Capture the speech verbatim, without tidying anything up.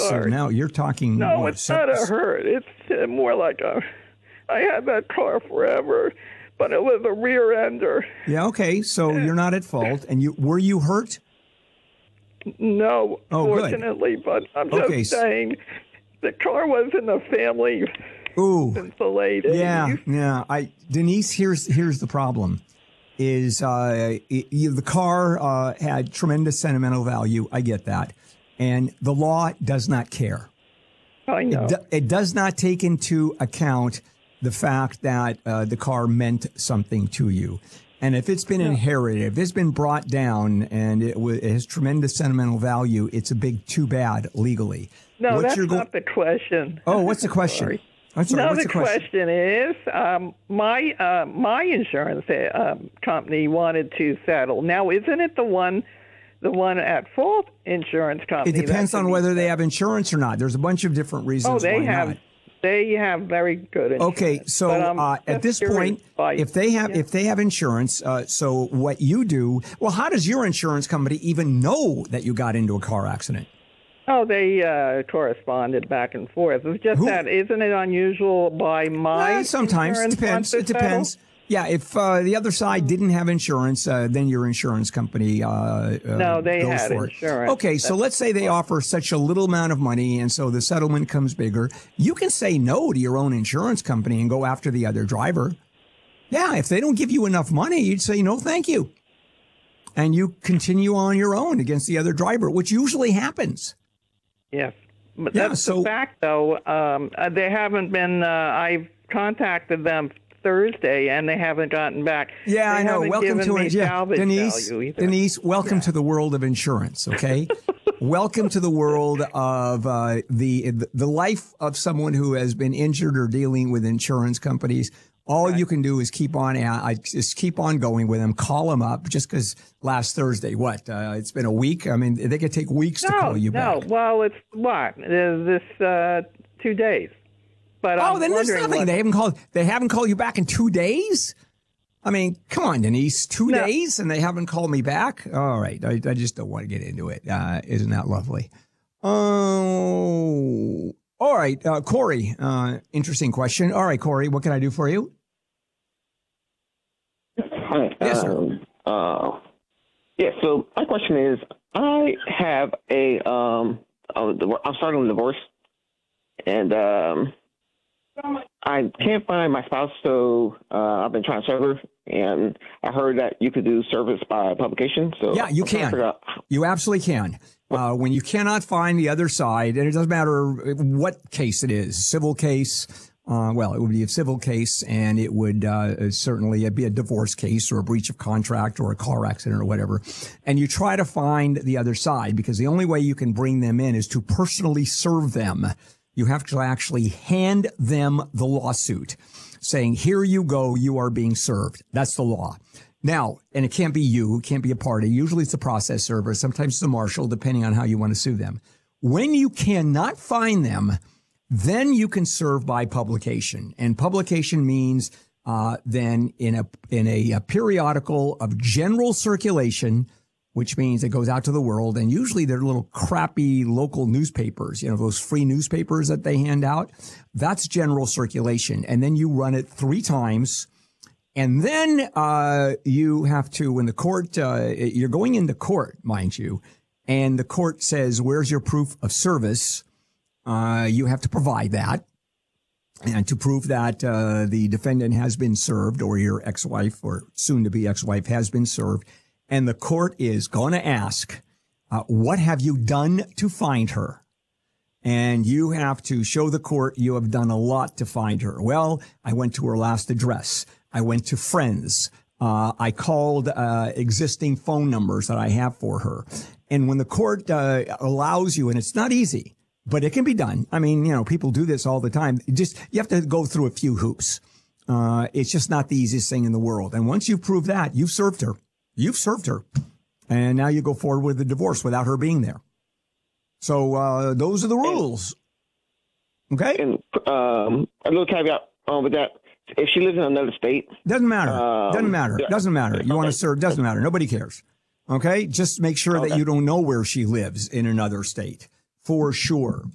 so sorry. now you're talking. No, what, it's seven, not a hurt. It's uh, more like a. I had that car forever, but it was a rear ender. Yeah. Okay. So you're not at fault, and you were you hurt? No, Oh, good. fortunately, but I'm just Okay. saying the car was in the family Ooh. since the late Yeah. eighties. Yeah. I Denise. Here's here's the problem. Is uh, it, you, the car uh, had tremendous sentimental value. I get that. And the law does not care. I know. It, do, it does not take into account the fact that uh, the car meant something to you. And if it's been No. inherited, if it's been brought down and it, w- it has tremendous sentimental value, it's a big too bad legally. No, What that's you're go- not the question. Oh, what's the question? Sorry. I'm sorry, No, what's the the question? question is, um, my uh, my insurance uh, um, company wanted to settle. Now, isn't it the one, the one at fault insurance It company? depends that on should be whether they settled? have insurance or not. There's a bunch of different reasons Oh, they why have. not. They have very good insurance. Okay, so But I'm uh, at just this curious point, why- if they have Yeah. if they have insurance, uh, so what you do? Well, how does your insurance company even know that you got into a car accident? Oh, they uh, corresponded back and forth. It's just Who- that, isn't it unusual by my Uh, sometimes it insurance depends. wants to It depends. settle? Yeah, if uh, the other side didn't have insurance, uh, then your insurance company uh, uh, No, they goes had for insurance. it. Okay, so That's let's say they offer such a little amount of money, and so the settlement comes bigger. You can say no to your own insurance company and go after the other driver. Yeah, if they don't give you enough money, you'd say no, thank you, and you continue on your own against the other driver, which usually happens. Yes. But Yeah, that's so- the fact, though. Um, uh, they haven't been, uh, I've contacted them Thursday, and they haven't gotten back. Yeah, They I know. haven't Welcome given to me it. Yeah, salvage Denise. value either. Denise, welcome to the world of insurance. Okay, welcome to the world of uh, the the life of someone who has been injured or dealing with insurance companies. All you can do is keep on, uh, just keep on going with them. Call them up. Just because last Thursday, what? Uh, it's been a week. I mean, they could take weeks to No, call you no. back. Well, it's what? It is this uh, two days. But Oh, I'm then there's wondering nothing. what- They haven't called. They haven't called you back in two days. I mean, come on, Denise. Two No. days and they haven't called me back. All right, I, I just don't want to get into it. Uh, isn't that lovely? Oh, all right, uh, Corey. Uh, interesting question. All right, Corey, what can I do for you? Hi. Yes, sir. Um, uh, yeah. So my question is, I have a um, uh, I'm starting a divorce, and um, I can't find my spouse. So uh, I've been trying to serve her, and I heard that you could do service by publication. So Yeah, you I'm trying to can. figure out- You absolutely can. Uh, when you cannot find the other side, and it doesn't matter what case it is, civil case, uh, well, it would be a civil case, and it would uh, certainly be a divorce case or a breach of contract or a car accident or whatever. And you try to find the other side, because the only way you can bring them in is to personally serve them. You have to actually hand them the lawsuit saying, here you go, you are being served. That's the law. Now, and it can't be you, it can't be a party. Usually it's the process server. Sometimes it's the marshal, depending on how you want to sue them. When you cannot find them, then you can serve by publication. And publication means uh, then in a in a, a periodical of general circulation, which means it goes out to the world. And usually they're little crappy local newspapers, you know, those free newspapers that they hand out. That's general circulation. And then you run it three times. And then uh, you have to, when the court, uh, you're going into court, mind you, and the court says, where's your proof of service? Uh, you have to provide that. And to prove that uh, the defendant has been served, or your ex-wife or soon-to-be ex-wife has been served, and the court is going to ask, uh, what have you done to find her? And you have to show the court you have done a lot to find her. Well, I went to her last address. I went to friends. Uh, I called uh, existing phone numbers that I have for her. And when the court uh, allows you, and it's not easy, but it can be done. I mean, you know, people do this all the time. You just, you have to go through a few hoops. Uh, it's just not the easiest thing in the world. And once you prove that, you've served her. You've served her. And now you go forward with the divorce without her being there. So uh, those are the rules. Okay? And um, a little caveat um, with that: if she lives in another state, Doesn't matter. Um, Doesn't matter. yeah. Doesn't matter. You want to Okay. serve. Doesn't matter. Nobody cares. Okay? Just make sure that Okay. you don't know where she lives in another state. For sure.